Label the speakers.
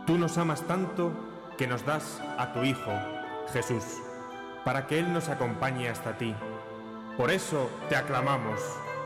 Speaker 1: Tú nos amas tanto que nos das a tu Hijo, Jesús, para que Él nos acompañe hasta ti. Por eso te aclamamos,